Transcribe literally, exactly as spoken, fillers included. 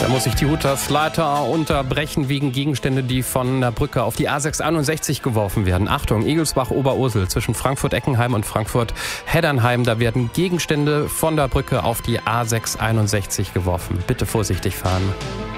Da muss sich die Hutas Leiter unterbrechen wegen Gegenstände, die von der Brücke auf die A sechs einundsechzig geworfen werden. Achtung, Egelsbach-Oberursel zwischen Frankfurt-Eckenheim und Frankfurt-Heddernheim. Da werden Gegenstände von der Brücke auf die A sechs einundsechzig geworfen. Bitte vorsichtig fahren.